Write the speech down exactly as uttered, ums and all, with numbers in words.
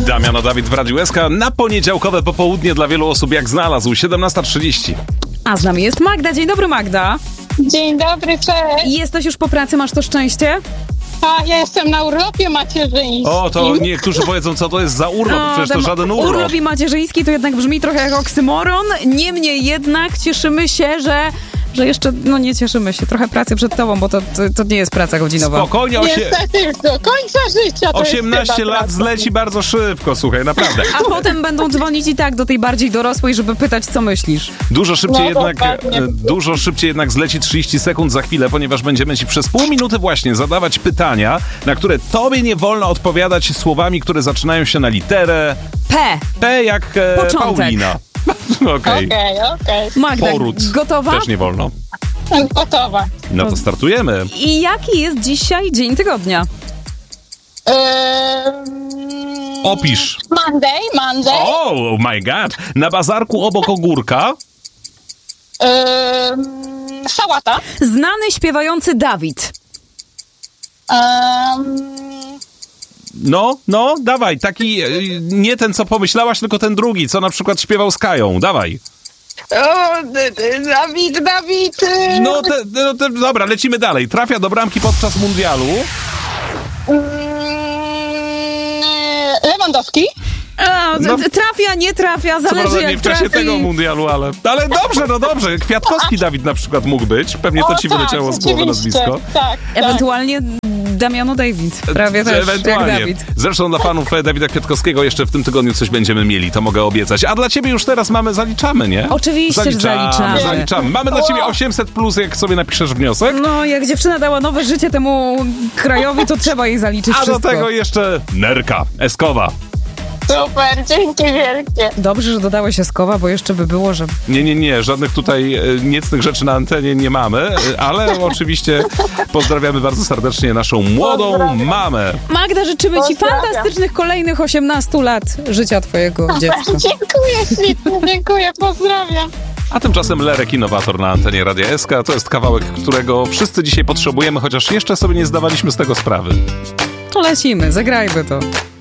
Damiano Dawid w Radiu S K na poniedziałkowe popołudnie dla wielu osób jak znalazł, siedemnasta trzydzieści. A z nami jest Magda. Dzień dobry, Magda. Dzień dobry, cześć. Jesteś już po pracy, masz to szczęście? A ja jestem na urlopie macierzyńskim. O, to niektórzy powiedzą, co to jest za urlop, No, przecież to ten żaden urlop. Urlop i macierzyński to jednak brzmi trochę jak oksymoron. Niemniej jednak cieszymy się, że, że jeszcze, no nie cieszymy się, trochę pracy przed tobą, bo to, to, to nie jest praca godzinowa. Spokojnie, osie... Niestety już do końca życia to osiemnaście jest lat praca. zleci bardzo szybko, słuchaj, naprawdę. A potem będą dzwonić i tak do tej bardziej dorosłej, żeby pytać, co myślisz. Dużo szybciej No, jednak, dokładnie. e, dużo szybciej jednak zleci trzydzieści sekund za chwilę, ponieważ będziemy ci przez pół minuty właśnie zadawać pytania, na które tobie nie wolno odpowiadać słowami, które zaczynają się na literę P. P jak e, Początek. Paulina. Okej. Okej, okej. Magda, Poród. gotowa? Też nie wolno. Gotowa. No to startujemy. I jaki jest dzisiaj dzień tygodnia? Ehm, Opisz. Monday, Monday. Oh my god. Na bazarku obok ogórka. Ehm, sałata. Znany śpiewający Dawid. Ehm, No, no, dawaj. Taki, e, nie ten, co pomyślałaś, tylko ten drugi, co na przykład śpiewał z Kają. Dawaj. o, d- d- Dawid, Dawid. e, No, te, no te, dobra, lecimy dalej. Trafia do bramki podczas mundialu. mm, Lewandowski. A, No. Trafia, nie trafia, Co zależy prawda nie jak w czasie trafi. tego mundialu, ale... Ale dobrze, no dobrze. Kwiatkowski Dawid na przykład mógł być. Pewnie to O, ci tak, wyleciało z głowy oczywiście. nazwisko. Tak, tak. Ewentualnie Damiano David. Prawie też jak Ewentualnie. Dawid. Zresztą dla fanów e, Dawida Kwiatkowskiego jeszcze w tym tygodniu coś będziemy mieli, to mogę obiecać. A dla ciebie już teraz mamy, zaliczamy, nie? Oczywiście, że zaliczamy. Zaliczamy. Mamy dla ciebie osiemset plus, jak sobie napiszesz wniosek. No, jak dziewczyna dała nowe życie temu krajowi, to trzeba jej zaliczyć A wszystko. do tego jeszcze nerka, Eskowa. Super, dzięki wielkie. Dobrze, że dodałeś Eskowa, bo jeszcze by było, że... Nie, nie, nie, żadnych tutaj e, niecnych rzeczy na antenie nie mamy, e, ale oczywiście pozdrawiamy bardzo serdecznie naszą młodą Pozdrawiam. mamę. Magda, życzymy ci Pozdrawiam. fantastycznych kolejnych osiemnastu lat życia twojego dziecka. Dziękuję ślicznie, dziękuję, pozdrawiam. A tymczasem Lerek Innowator na antenie Radia S K to jest kawałek, którego wszyscy dzisiaj potrzebujemy, chociaż jeszcze sobie nie zdawaliśmy z tego sprawy. To lecimy, zagrajmy to.